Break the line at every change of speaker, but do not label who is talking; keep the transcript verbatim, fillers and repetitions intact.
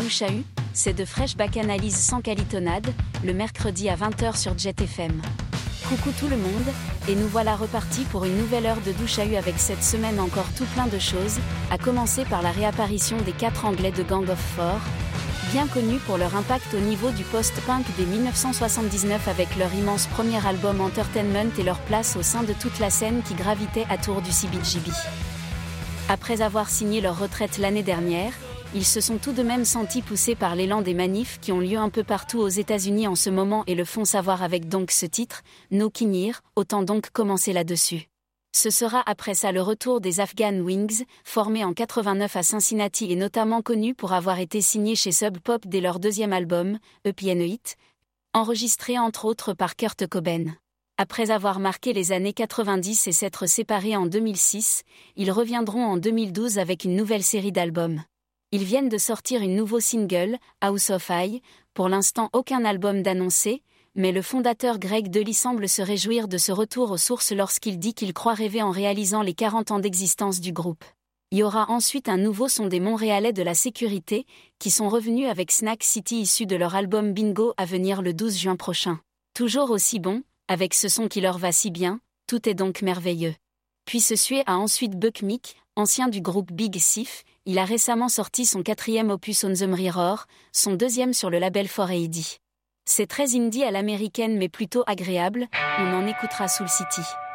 douche à U, c'est de fraîches bacchanalises sans calitonnade, le mercredi à vingt heures sur Jet F M. Coucou tout le monde, et nous voilà repartis pour une nouvelle heure de douche à U avec cette semaine encore tout plein de choses, à commencer par la réapparition des quatre Anglais de Gang of Four, bien connus pour leur impact au niveau du post-punk dès dix-neuf cent soixante-dix-neuf avec leur immense premier album Entertainment et leur place au sein de toute la scène qui gravitait autour du C B G B. Après avoir signé leur retraite l'année dernière, ils se sont tout de même sentis poussés par l'élan des manifs qui ont lieu un peu partout aux États-Unis en ce moment et le font savoir avec donc ce titre, No King Here, autant donc commencer là-dessus. Ce sera après ça le retour des Afghan Wings, formés en quatre-vingt-neuf à Cincinnati et notamment connus pour avoir été signés chez Sub Pop dès leur deuxième album, E P N It, enregistré entre autres par Kurt Cobain. Après avoir marqué les années quatre-vingt-dix et s'être séparés en deux mille six, ils reviendront en deux mille douze avec une nouvelle série d'albums. Ils viennent de sortir une nouveau single, House of I, pour l'instant aucun album d'annoncé, mais le fondateur Greg Dulli semble se réjouir de ce retour aux sources lorsqu'il dit qu'il croit rêver en réalisant les quarante ans d'existence du groupe. Il y aura ensuite un nouveau son des Montréalais de la sécurité, qui sont revenus avec Snack City issu de leur album Bingo à venir le douze juin prochain. Toujours aussi bon, avec ce son qui leur va si bien, tout est donc merveilleux. Puis se suit à ensuite Buck Meek, ancien du groupe Big Thief, il a récemment sorti son quatrième opus On the Mirror, son deuxième sur le label four A D. C'est très indie à l'américaine mais plutôt agréable, on en écoutera Soul City.